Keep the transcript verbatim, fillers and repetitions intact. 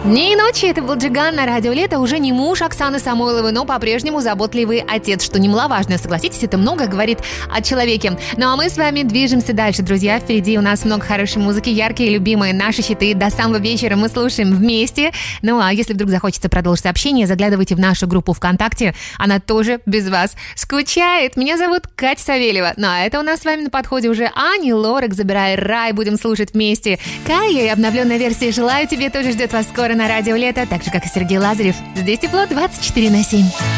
Дни и ночи, это был Джиган на радио Лето, уже не муж Оксаны Самойловой, но по-прежнему заботливый отец, что немаловажно, согласитесь, это много говорит о человеке. Ну а мы с вами движемся дальше, друзья, впереди у нас много хорошей музыки, яркие, любимые наши хиты, до самого вечера мы слушаем вместе. Ну а если вдруг захочется продолжить общение, заглядывайте в нашу группу ВКонтакте, она тоже без вас скучает. Меня зовут Катя Савельева, ну а это у нас с вами на подходе уже Ани Лорак, «Забирай рай», будем слушать вместе. Кая и обновленная версия «Желаю тебе» тоже ждет вас скоро на радио Лето, так же, как и Сергей Лазарев. Здесь тепло двадцать четыре на семь.